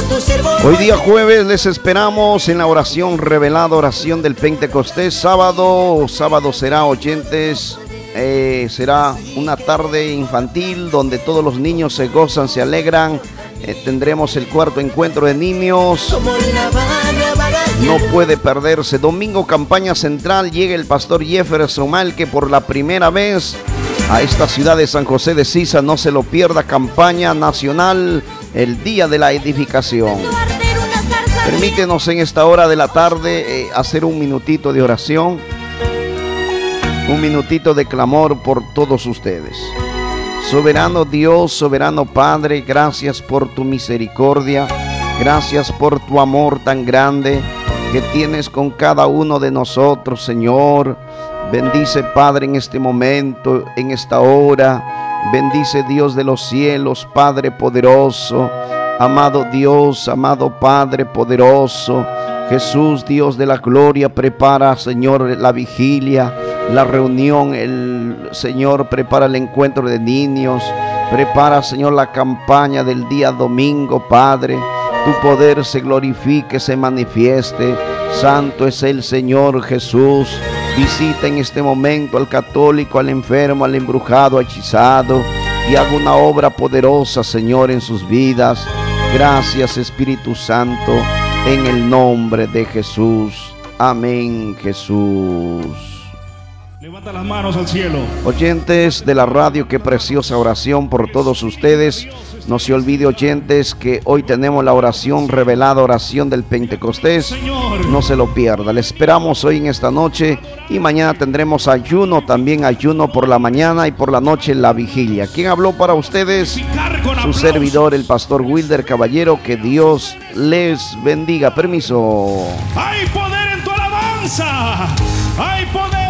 tu siervo. Hoy día jueves les esperamos en la oración revelada, oración del Pentecostés. Sábado será, oyentes, será una tarde infantil donde todos los niños se gozan, se alegran. Tendremos el cuarto encuentro de niños. No puede perderse. Domingo, campaña central. Llega el pastor Jefferson Malque por la primera vez a esta ciudad de San José de Sisa. No se lo pierda. Campaña nacional, el día de la edificación. Permítenos en esta hora de la tarde hacer un minutito de oración, un minutito de clamor por todos ustedes. Soberano Dios, soberano Padre, gracias por tu misericordia, gracias por tu amor tan grande que tienes con cada uno de nosotros, Señor. Bendice, Padre, en este momento, en esta hora. Bendice, Dios de los cielos, Padre poderoso. Amado Dios, amado Padre poderoso. Jesús, Dios de la gloria, prepara, Señor, la vigilia, la reunión. El Señor prepara el encuentro de niños. Prepara, Señor, la campaña del día domingo, Padre. Tu poder se glorifique, se manifieste. Santo es el Señor Jesús. Visita en este momento al católico, al enfermo, al embrujado, hechizado, y haga una obra poderosa, Señor, en sus vidas. Gracias, Espíritu Santo, en el nombre de Jesús. Amén, Jesús. Levanta las manos al cielo. Oyentes de la radio, qué preciosa oración por todos ustedes. No se olvide, oyentes, que hoy tenemos la oración revelada, oración del Pentecostés. No se lo pierda. Le esperamos hoy en esta noche y mañana tendremos ayuno, también ayuno por la mañana y por la noche la vigilia. ¿Quién habló para ustedes? Su servidor, el pastor Wilder Caballero. Que Dios les bendiga. Permiso. Hay poder en tu alabanza. Hay poder.